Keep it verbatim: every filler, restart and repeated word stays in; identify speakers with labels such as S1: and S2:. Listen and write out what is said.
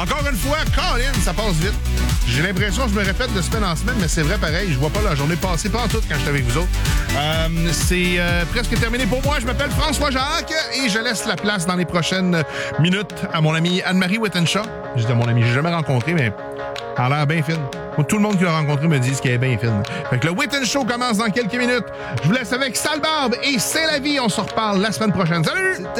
S1: Encore une fois, Colin, ça passe vite. J'ai l'impression que je me répète de semaine en semaine, mais c'est vrai pareil. Je vois pas la journée passer, pas en tout quand je suis avec vous autres. Euh, c'est euh, presque terminé pour moi. Je m'appelle François Jacques et je laisse la place dans les prochaines minutes à mon amie Anne-Marie Wittenshaw. Je dis à mon amie, j'ai jamais rencontré, mais elle a l'air bien fine. Tout le monde qui l'a rencontré me dit qu'elle est bien fine. Fait que le Witten Show commence dans quelques minutes. Je vous laisse avec Sale Barbe et C'est la vie. On se reparle la semaine prochaine. Salut! C'était